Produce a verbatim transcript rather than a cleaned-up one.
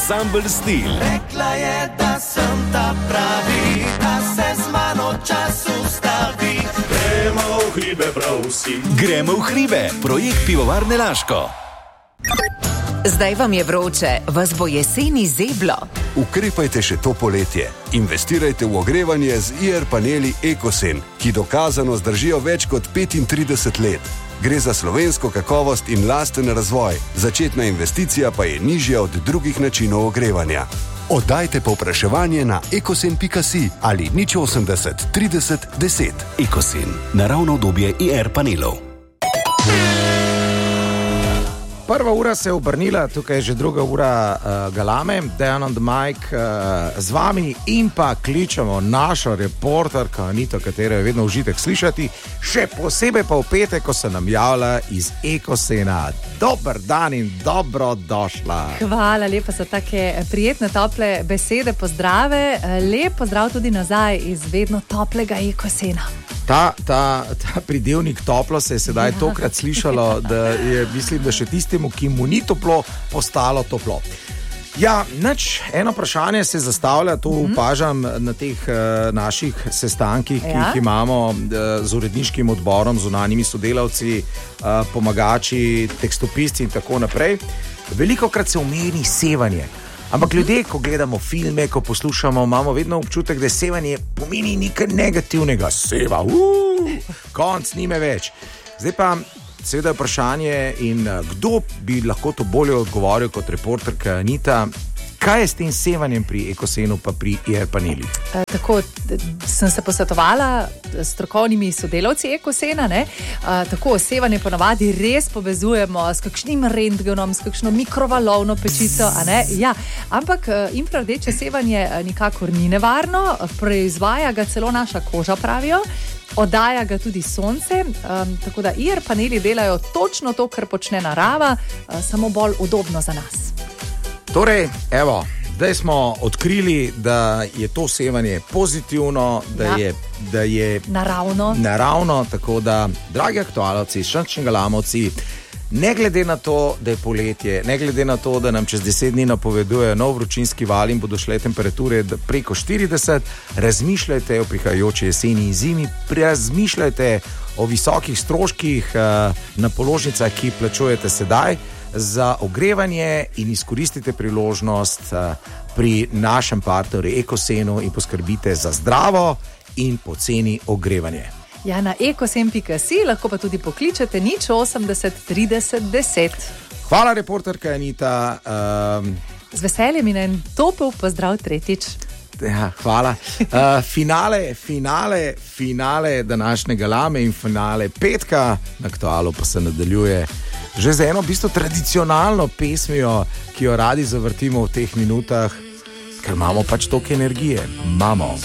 Ansambel Stil. Rekla je, da sem ta pravi, da se z mano čas ustavi. Gremo v hribe prav vsi. Gremo v hribe, projekt Pivovarne Laško. Zdaj vam je vroče, vas bo jeseni zeblo. Ukrepajte še to poletje. Investirajte v ogrevanje z I R paneli Ekosen, ki dokazano zdržijo več kot petintrideset let. Gre za slovensko kakovost in lasten razvoj. Začetna investicija pa je nižja od drugih načinov ogrevanja. Oddajte povpraševanje na ekosen pika si ali nič osemdeset trideset deset. Ekosen, naravno obdobje I R panelov. Prva ura se je obrnila, tukaj je že druga ura uh, Galame, Dejan on the mic uh, z vami in pa kličemo našo reporterko Anito, katero je vedno užitek slišati, še posebej pa v petek, ko se nam javlja iz Ekosena. Dober dan in dobrodošla. Hvala lepa za take prijetne, tople besede, pozdrave. Lep pozdrav tudi nazaj iz vedno toplega Ekosena. Ta, ta, ta pridevnik toplo se je sedaj ja. tokrat slišalo, da je, mislim, da še tistemu, ki mu ni toplo, postalo toplo. Ja, nič, eno vprašanje se zastavlja, to mm-hmm. upažam na teh uh, naših sestankih, ja. ki jih imamo uh, z uredniškim odborom, z zunanjimi sodelavci, uh, pomagači, tekstopisci in tako naprej. Velikokrat se omeni sevanje. Ampak ljudje, ko gledamo filme, ko poslušamo, imamo vedno občutek, da sevanje pomeni nekaj negativnega. Seva, uh, konc nime več. Zdaj pa seveda vprašanje in kdo bi lahko to bolje odgovoril kot reporterka Anita. Kaj je s tem sevanjem pri Ekosenu pa pri I R panelih? E, tako, sem se posvetovala s strokovnimi sodelavci Ekosena, ne? E, tako, sevanje ponavadi res povezujemo s kakšnim rentgenom, s kakšno mikrovalovno pečico, a ne? Ja, ampak infrardeče sevanje nikakor ni nevarno, proizvaja ga celo naša koža, pravijo, oddaja ga tudi sonce, um, tako da I R paneli delajo točno to, kar počne narava, uh, samo bolj udobno za nas. Torej, evo, zdaj smo odkrili, da je to sevanje pozitivno, da, ja. je, da je naravno. naravno, tako da, dragi aktualovci, šančni galamovci, ne glede na to, da je poletje, ne glede na to, da nam čez deset dni napovedujejo nov vročinski val in bodo šle temperature preko štirideset, razmišljajte o prihajajoči jeseni in zimi, razmišljajte o visokih stroških uh, na položnicah, ki plačujete sedaj za ogrevanje in izkoristite priložnost uh, pri našem partnerju Ekosenu in poskrbite za zdravo in poceni ogrevanje. Ja, na ekosen pika si lahko pa tudi pokličete nič osemdeset trideset deset. Hvala, reporterka Anita. Um, Z veseljem in en topel pozdrav tretjič. Ja, hvala. Uh, finale, finale, finale današnjega Lame in finale petka na Aktualu pa se nadaljuje že z eno v bistvu tradicionalno pesmijo, ki jo radi zavrtimo v teh minutah, ker imamo pač toliko energije. Mamo.